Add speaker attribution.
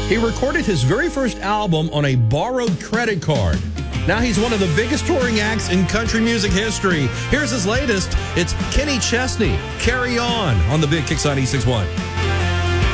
Speaker 1: He recorded his very first album on a borrowed credit card. Now he's one of the biggest touring acts in country music history. Here's his latest. It's Kenny Chesney, Carry On the Big Kicks on E61.